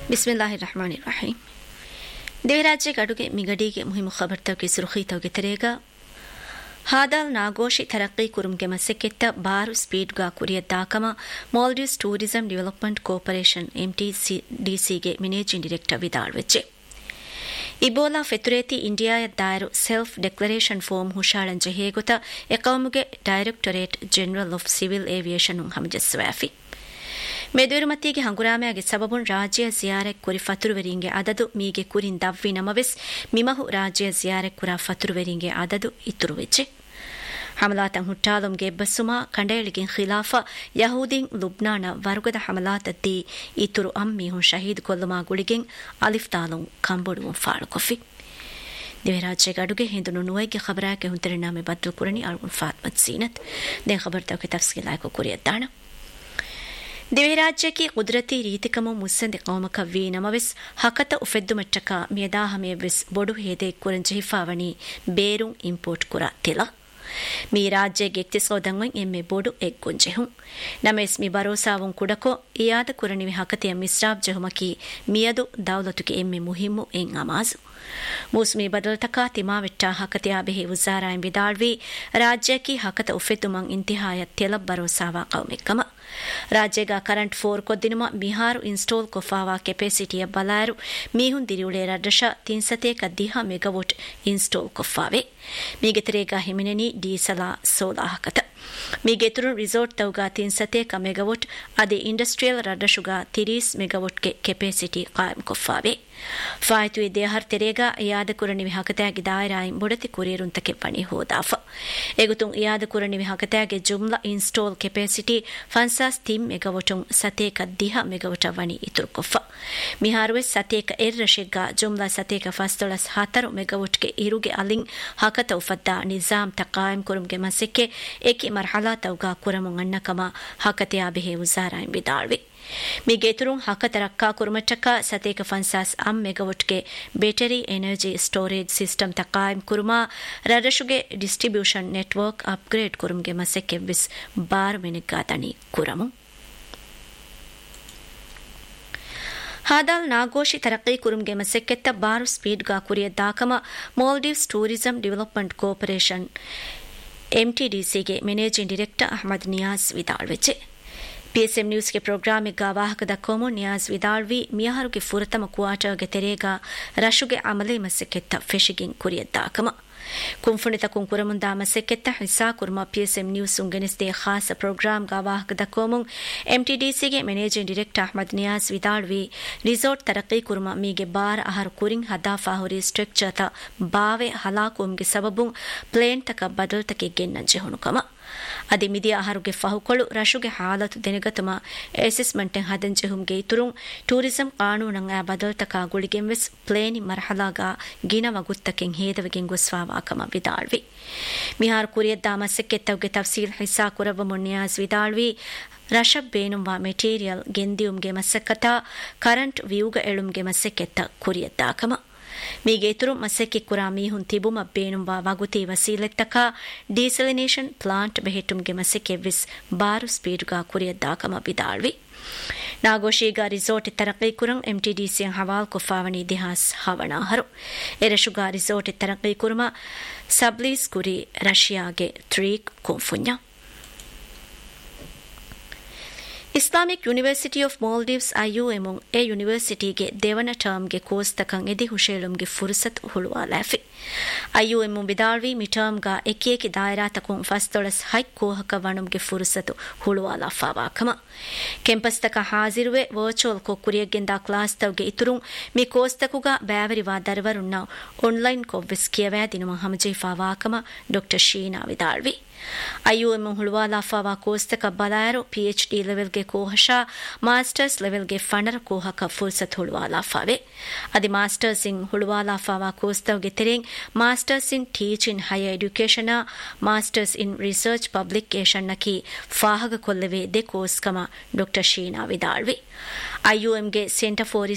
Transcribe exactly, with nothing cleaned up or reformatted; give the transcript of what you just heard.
बिस्मिल्लाहिर्रहमानिर्रहीम देवराज्य गडुगे मिगडीगे मुहिम खबर तवगे सुर्खी तवगे तरेगा हादल नागोशी तरक्की कुरुमगे मसेकेत्त बारू स्पीड्गा कुरियद्दाकम माल्डीव्स tourism development corporation M T D C ಗೆ managing director ವಿದಾಳ್ವೆಚ್ಚೆ Ebola ಫೆತುರೇತಿ India ದಾಯರು self declaration form ಹುಷಾಳಂಜೆ ಹೇಗುತ ಎಕೌಮುಗೆ directorate general of civil aviation ಹಮಜಸ್ವಾಫಿ ಮೇದುರುಮತಿಗೆ ಹಂಗುರಾಮೆಯಾಗೆ ಸಬಬುನ್ ರಾಜ್ಯ ಜಿಯಾರೆಕ್ ಕುರಿ ಫತುರುವೆರಿಂಗೆ ಅದದು ಮೀಗೆ ಕುರಿನ್ ದವ್ವಿ ನಮವೆಸ್ ಮಿಮಹು ರಾಜ್ಯ ಜಿಯಾರೆಕ್ ಕುರ ಫತುರುವೆರಿಂಗೆ ಅದದು ಇತುರುವೆಚ್ಚೆ ಹಮಲಾತಂ ಹುಟ್ಟಾಲುಂಗೆ ಬಸ್ಸುಮಾ ಕಂಡೇಳಿಗಿನ್ ಖಿಲಾಫಾ ಯಹೂದಿನ್ ಲುಬ್ನಾನ ವರ್ಗದ ಹಮಲಾತದ್ದಿ ಇತುರು ಅಮ್ಮಿ ಹುನ್ ಶಹೀದ್ ಕೊಲ್ಲುಮಾ ಗುಳಿಗಿನ್ ಅಲಿಫ್ ತಾಲುಂ ಕಂಬೊಡುವಂ ಫಾಳು ಕೊಫಿ ದೇವರಾಜ್ಯ ಗಡುಗೆ ಹಿಂದುನು ನುವೈಗೆ ಖಬರಾಕೆ ಹುಂತರಿನಾಮೆ ಬದ್ಲು ಕುರನಿ ಅಳ್ಗುನ್ ಫಾತ್ಮತ್ ಸೀನತ್ they Khabar ತವಕೆ ತಫ್ಸೀಲಾಯ್ಕೊ ಕುರಿಯದ್ದಾಣ ದೇವರಾಜ್ಯಕ್ಕೆ ಕುದರತಿ ರೀತಿಕಮು ಮುಸ್ಸಂದೆ ಕೌಮಕ V ನಮವೆಸ್ ಹಕತ ಉಫೆದ್ದು ಮಟ್ಟಕ ಮಿಯದಾಹಮೆವೆಸ್ ಬೊಡು ಹೇದೆ ಕುರಂಜ ಹಿಫಾವಣಿ ಬೇರುಂ import ಕುರ ತಿಲ me ರಾಜ್ಯಗೆ ಎಕ್ತಿಸೋದಂಗಂ ಎಮ್ಮೆ ಬೋಡು ಎಗ್ಗುಂಜೆಹುಂ ನಮೆಸ್ ಮಿ ಭರೋಸಾವುಂ ಕುಡಕೊ ಇಯಾದ ಕುರಣಿವಿ ಹಕತೆಯ ಮಿಸ್ರಾಬ್ ಜಹುಮಕಿ ಮಿಯದು ದೌಲತುಗೆ ಎಮ್ಮೆ ಮುಹಿಮ್ಮು ಎಂ ಅಮಾಜು ಮೂಸ್ಮಿ ಬದಲ್ತಕ ತಿಮಾವೆಟ್ಟಾ ಹಕತೆಯ ಬೆಹೆ ಉಜಾರಾಯಂ ವಿದಾಳ್ವಿ ರಾಜ್ಯಕ್ಕೆ ಹಕತ ಉಫೆದ್ದುಮಂ ಇಂತಿಹಾಯ ತೆಲಬ್ ಭರೋಸಾವಾ ಕೌಮೆಕ್ಕಮ ರಾಜ್ಯಗ current four ಕೊದ್ದಿನುಮ ಮಿಹಾರು install ಕೊಫಾವಾ ಕೆಪಾಸಿಟಿಯ ಬಲಾರು ಮೀಹುನ್ ದಿರಿಯುಳೆ ರಡ್ಡಶ ತಿನ್ಸತೇಕ ದಿಹ ಮೆಗಾವೋಟ್ install ಕೊಫಾವೆ ಮೀಗೆತರೇಗ ಹಿಮಿನೆನಿ ಡೀಸಲಾ ಸೋಲಾ ಹಕತ ಮೀಗೆತುರು resort ತೌಗಾ ತಿನ್ಸತೇಕ ಮೆಗಾವೋಟ್ ಅದೆ ಇಂಡಸ್ಟ್ರಿಯಲ್ ರಡ್ಡಶುಗ ತಿರೀಸ್ ಮೆಗಾವೋಟ್ಗೆ ಕೆಪಾಸಿಟಿ ಕಾಯಂ ಕೊಫಾವೆ ಫಾಯ್ತುವೆ ದೇಹರ್ ತೆರೇಗ ಯಾದ ಕುರಣಿವಿ ಹಕತಾಗಿ ದಾಯರಾಯಿಂ ಬುಡತಿ ಕುರಿಯರುಂತಕ್ಕೆ ಪಣಿ ಹೋದಾಫ ಎಗುತುಂ ಯಾದ ಕುರಣಿವಿ ಹಕತಾಗೆ ಜುಮ್ಲಾ ಇನ್ಸ್ಟಾಲ್ ಕೆಪಾಸಿಟಿ ಫನ್ಸಾಸ್ ತಿಮ್ ಮೆಗಾವೋಟುಂ ಸತೇಕ ದಿಹ ಮೆಗಾವೋಟ ವಣಿ ಇತುರು ಕೊಫ ಮಿಹಾರುವೆ ಸತೇಕ ಎರ್ರಶೆಗ್ಗ ಜುಮ್ಲಾ ಸತೇಕ ಫಸ್ತೊಳಸ್ ಹತರು ಮೆಗಾವೋಟ್ಗೆ ಇರುಗೆ ಅಲಿಂ ಹಕತ ಉಫದ್ದ ನಿಜಾಮ್ ತಕಾಯಂ ಕುರುಮ್ಗೆ ಮಸೆಕ್ಕೆ ಏಕಿ ಮರ್ಹಲಾ ತೌಗಾ ಕುರಮುಂ ಅನ್ನಕಮ ಹಕತೆಯ ಬೆಹೆ ಉಜಾರಾಯಿಂ ವಿದಾಳ್ವಿ ಮೀಗೆತುರುಂ ಹಕತರಕ್ಕಾ ಕುರುಮಟ್ಟಕ ಸತೇಕ ಫನ್ಸಾಸ್ ಅಂ ಮೆಗಾವೋಟ್ಗೆ battery energy storage system ತಕಾಯಂ ಕುರುಮಾ ರರಶುಗೆ distribution network upgrade ಕುರುಮ್ಗೆ ಮಸೆಕ್ಕೆ ಬಿಸ್ ಬಾರ್ ಮೆನಿಗಾ ತಣಿ ಕುರಮು ಹಾದಾಲ್ ನಾಗೋಶಿ ತರಕ್ಕಿ ಕುರುಮ್ಗೆ ಮಸೆಕ್ಕೆತ್ತ ಬಾರು ಸ್ಪೀಡ್ಗಾ ಕುರಿಯದ್ದಾಕಮ Maldives tourism development corporation M T D C ಗೆ managing director Ahmed Niyaz ವಿದಾಳ್ವೆಚ್ಚೆ PSM news ಗೆ ಪ್ರೋಗ್ರಾಮ್ ಗೆ ವಾಹಕದ ಕೋಮು ನಿಯಾಜ್ ವಿದಾಳ್ವಿ ಮಿಯಾಹರುಗೆ ಫುರತಮ ಕ್ವಾರ್ಟರ್ಗೆ ತೆರೆಗ ರಶುಗೆ ಅಮಲೆ ಮಸೆಕ್ಕೆತ್ತ ಫೆಶಿಗಿನ್ ಕುರಿಯದ್ದಾಕಮ ಕುಂಫುಣಿತ ಕುಂಕುರಮುಂದ ಮಸೆಕ್ಕೆತ್ತ ಹಿಸಾ ಕುರ್ಮ ಪಿಎಸ್ಎಂ ನ್ಯೂಸ್ ಉಂಗೆನಿಸ್ದೆ ಖಾಸ ಪ್ರೋಗ್ರಾಮ್ ಗ ವಾಹಕದ ಕೋಮು ಎಂಟಿಡಿಸಿಗೆ managing director Ahmed Niyaz ವಿದಾಳ್ವಿ resort ತರಕ್ಕಿ kurma ಮೀಗೆ bar ಅಹರ್ ಕುರಿಂಗ್ ಹದಾಫಾ ಹುರಿ ಸ್ಟ್ರಕ್ಚರ್ ತ ಬಾವೆ ಹಲಾಕುಂಗೆ ಸಬಬುಂ ಪ್ಲೇನ್ ತಕ ಬದಲ್ ತಕೆ ಗೆನ್ನಂಜೆ ಹುಣುಕಮ ಅದಿ ಮಿದಿ ಆಹಾರುಗೆ ಫಹುಕೊಳು ರಶುಗೆ ಹಾಲತು ದೆನೆಗತಮ ಅಸೆಸ್ಮೆಂಟ್ ಹದಂಜೆ ಹುಮ್ಗೆ ಇತುರುಂ ಟೂರಿಸಂ ಕಾನೂನಂ ಆ ಬದಲ್ತಕ ಗುಳಿಗೆಂ ವೆಸ್ ಪ್ಲೇನಿ ಮರ್ಹಲಾಗ ಗಿನವ ಗುತ್ತಕೆಂ ಹೇದವಗೆಂ ಗೊಸ್ವಾವಾಕಮ ವಿದಾಳ್ವಿ ಮಿಹಾರ್ ಕುರಿಯದ್ದ ಮಸೆಕ್ಕೆತ್ತವ್ಗೆ ತಫ್ಸೀಲ್ ಹಿಸಾ ಕುರವ ಮುನ್ಯಾಸ್ ವಿದಾಳ್ವಿ ರಶಬ್ ಬೇನುಂವ ಮೆಟೀರಿಯಲ್ ಗೆಂದಿಯುಂಗೆ ಮಸೆಕ್ಕತ ಕರೆಂಟ್ ವ್ಯೂಗ ಎಳುಂಗೆ ಮಸೆಕ್ಕೆತ್ತ ಕುರಿಯದ್ದಾಕಮ ಮೀಗೆತುರು ಮಸೆಕ್ಕೆ ಕುರಾ ಮೀಹುನ್ ತಿಬುಮ ಬೇನುಂಬ ವಗುತಿ ವಸೀಲೆತ್ತಕ ಡೀಸಲಿನೇಷನ್ ಪ್ಲಾಂಟ್ ಬೆහෙಟ್ಟುಮ್ಗೆ ಮಸೆಕ್ಕೆ ವಿಸ್ ಬಾರು ಸ್ಪೀಡ್ಗಾ ಕುರಿಯದ್ದಾಕಮ ವಿದಾಳ್ವಿ ನಾಗೋಶಿಗ ರಿಸೋರ್ಟ್ ತರಕ್ಕಿ ಕುರಂ ಎಂಟಿಡಿಸಿ ಹವಾಲ್ ಕುಫಾವಣಿ ಇತಿಹಾಸ್ ಹವಣಾಹರು ಎರಶುಗ ರಿಸೋರ್ಟ್ ತರಕ್ಕಿ ಕುರುಮ ಸಬ್ಲೀಸ್ ಕುರಿ ರಷ್ಯಾಗೆ ತ್ರೀಕ್ ಕುಂಫುನ್ಯ Islamic university of Maldives ಐಯುಎಮುಂ A ಯೂನಿವರ್ಸಿಟಿಗೆ ದೇವನ ಟರ್ಮ್ಗೆ ಕೋರ್ಸ್ ತಕಂ ಎದಿ ಹುಶೇಳುಮ್ಗೆ ಫುರ್ಸತ್ ಹುಳುವಾಲಾಫಿ ಐಯುಎಮುಂ ಬಿದಾಳ್ವಿ ಮಿಟರ್ಮ್ಗ ಎಕಿಯಕಿ ದಾಯರಾ ತಕುಂ ಫಸ್ತೊಳಸ್ ಹೈಕ್ ಕೋಹಕ ವಣುಮ್ಗೆ ಫುರ್ಸತು ಹುಳುವಾಲಾಫಾವಾಕಮ ಕೆಂಪಸ್ ತಕ ಹಾಜಿರುವೆ ವರ್ಚುವಲ್ ಕೊಕ್ಕುರಿಯಗೆಂದ ಕ್ಲಾಸ್ ತವ್ಗೆ ಇತುರುಂ ಮಿ course ತಕುಗ ಬ್ಯಾವರಿವಾ ದರವರುನ್ನ online ಕೊವ್ವೆಸ್ ಕಿಯವ್ಯಾ ದಿನುಮ ಹಮಜೈಫಾವಾಕಮ doctor Sheena ವಿದಾಳ್ವಿ ಐಯುಎಂ ಹುಳುವಾಲಾಫಾವಾ ಕೋಸ್ತಕ ಬಲಾಯರು PhD ಲೆವೆಲ್ಗೆ ಕೋಹಶ ಮಾಸ್ಟರ್ಸ್ ಲೆವೆಲ್ಗೆ ಫಂಡರ್ ಕೋಹಕ ಫುರ್ಸತ್ ಹುಳುವಾಲಾಫಾವೆ ಅದಿ masters in ಹುಳುವಾಲಾಫಾವಾ ಕೋಸ್ತವ್ಗೆ ತೆರೆಂಗ್ masters in teach in higher education masters in research publication ನಕಿ ಫಾಹಗ ಕೊಲ್ಲವೆ they ಕೋಸ್ಕಮ doctor Sheena ವಿದಾಳ್ವಿ ಐಯುಎಂಗೆ centre for